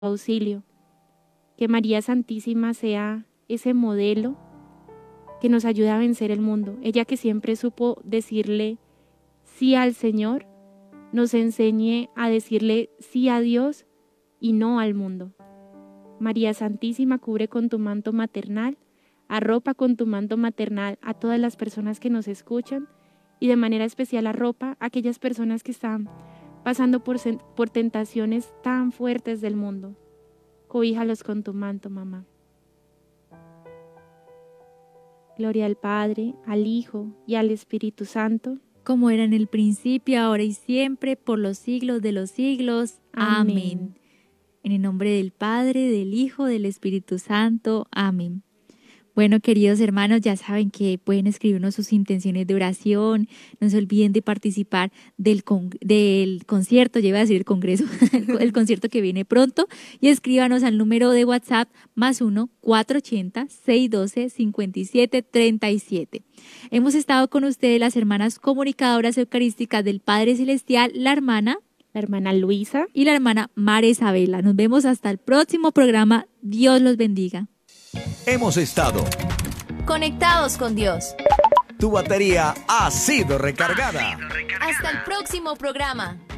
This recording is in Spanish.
auxilio. Que María Santísima sea ese modelo que nos ayuda a vencer el mundo. Ella que siempre supo decirle sí al Señor, nos enseñe a decirle sí a Dios y no al mundo. María Santísima, cubre con tu manto maternal, arropa con tu manto maternal a todas las personas que nos escuchan y de manera especial arropa a aquellas personas que están pasando por tentaciones tan fuertes del mundo. Cobíjalos con tu manto, mamá. Gloria al Padre, al Hijo y al Espíritu Santo, como era en el principio, ahora y siempre, por los siglos de los siglos. Amén. En el nombre del Padre, del Hijo, del Espíritu Santo. Amén. Bueno, queridos hermanos, ya saben que pueden escribirnos sus intenciones de oración. No se olviden de participar del concierto, ya iba a decir el congreso, el concierto que viene pronto. Y escríbanos al número de WhatsApp +1 480 612 5737. Hemos estado con ustedes las hermanas comunicadoras eucarísticas del Padre Celestial, la hermana Luisa y la hermana María Isabela. Nos vemos hasta el próximo programa. Dios los bendiga. Hemos estado conectados con Dios. Tu batería ha sido recargada. Hasta el próximo programa.